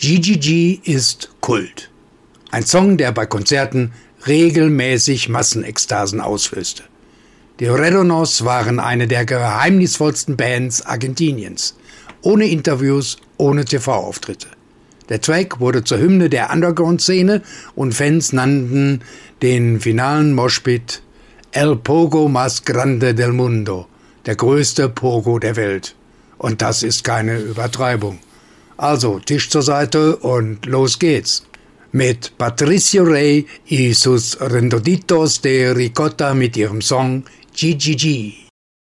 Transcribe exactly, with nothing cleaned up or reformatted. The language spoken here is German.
G G G ist Kult. Ein Song, der bei Konzerten regelmäßig Massenekstasen auslöste. Die Redondos waren eine der geheimnisvollsten Bands Argentiniens. Ohne Interviews, ohne T V-Auftritte. Der Track wurde zur Hymne der Underground-Szene und Fans nannten den finalen Moshpit El Pogo Más Grande del Mundo, der größte Pogo der Welt. Und das ist keine Übertreibung. Also Tisch zur Seite und los geht's. Mit Patricio Rey y sus Redonditos de Ricota mit ihrem Song G G G.